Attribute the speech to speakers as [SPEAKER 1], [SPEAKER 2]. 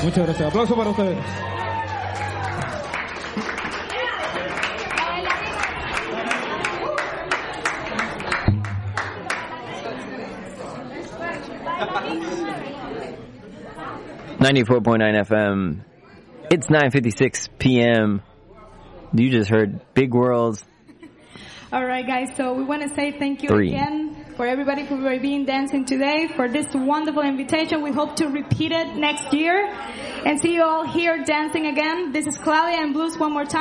[SPEAKER 1] Muchas gracias. Aplauso para ustedes.
[SPEAKER 2] .9 FM. It's 9:56 p.m. You just heard Big Worlds.
[SPEAKER 3] All right, guys. So we want to say thank you
[SPEAKER 2] 3.
[SPEAKER 3] again for everybody who were being dancing today for this wonderful invitation. We hope to repeat it next year and see you all here dancing again. This is Claudia and Blues one more time.